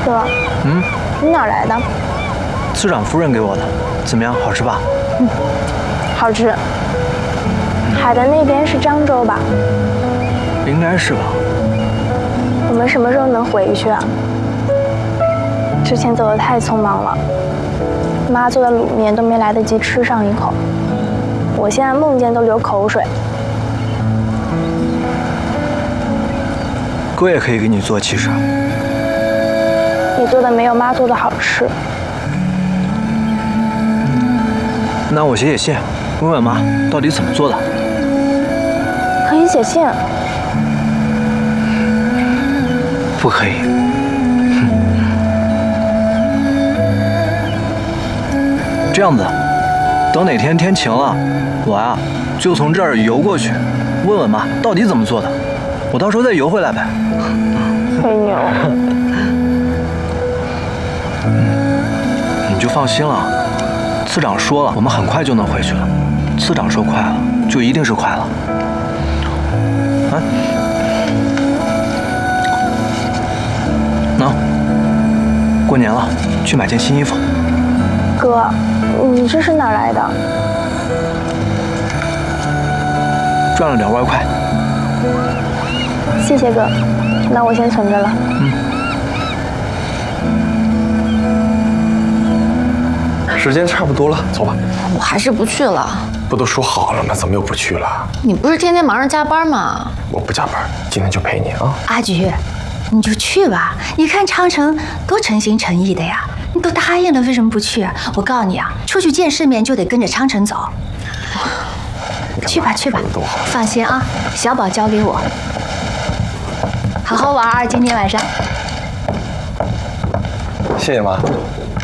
哥，你哪来的？ 次长夫人给我的，怎么样？好吃吧？ 好吃。海的那边是漳州吧？ 应该是吧。 我们什么时候能回去啊？之前走得太匆忙了，妈做的卤面都没来得及吃上一口，我现在梦见都流口水。 哥也可以给你做，其实。 你做的没有妈做的好吃。 那我写信，问问妈到底怎么做的。 可以写信。 不可以。这样子，等哪天天晴了，我呀就从这儿游过去，问问妈到底怎么做的。我到时候再游回来呗。 吹牛。 你就放心了，次长说了，我们很快就能回去了。次长说快了，就一定是快了。啊？能？过年了，去买件新衣服。 哥，你这是哪来的？ 赚了2万块。 谢谢哥，那我先存着了。 时间差不多了，走吧。 我还是不去了。 不都说好了吗？怎么又不去了？ 你不是天天忙着加班吗？ 我不加班，今天就陪你啊。 阿菊，你就去吧。你看昌城多诚心诚意的呀，你都答应了，为什么不去？我告诉你啊，出去见世面就得跟着昌城走。去吧去吧，放心啊，小宝交给我，好好玩今天晚上。 谢谢妈。